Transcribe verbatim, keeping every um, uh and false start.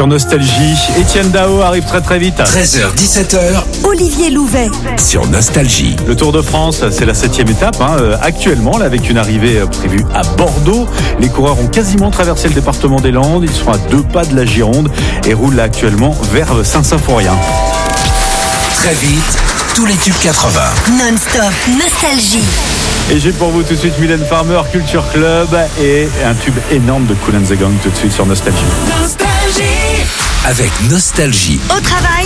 sur Nostalgie. Étienne Dao arrive très très vite. treize heures dix-sept heures. Olivier Louvet. Sur Nostalgie. Le Tour de France, c'est la septième étape hein, euh, actuellement, là, avec une arrivée euh, prévue à Bordeaux. Les coureurs ont quasiment traversé le département des Landes. Ils sont à deux pas de la Gironde et roulent là actuellement vers Saint-Symphorien. Très vite, tous les tubes quatre-vingts. Non-stop Nostalgie. Et j'ai pour vous tout de suite Mylène Farmer, Culture Club et un tube énorme de Kool and the Gang tout de suite sur Nostalgie. Nostalgie. Avec Nostalgie. Au travail.